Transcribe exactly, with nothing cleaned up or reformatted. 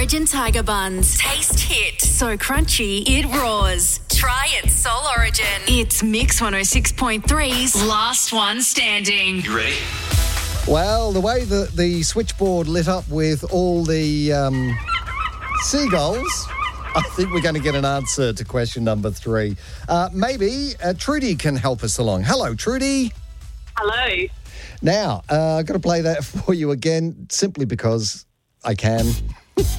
Origin Tiger Buns. Taste hit. So crunchy, it roars. Try it, Soul Origin. It's Mix one oh six point three's Last One Standing. You ready? Well, the way that the switchboard lit up with all the um, seagulls, I think we're going to get an answer to question number three. Uh, maybe uh, Trudy can help us along. Hello, Trudy. Hello. Now, uh, I've got to play that for you again simply because I can.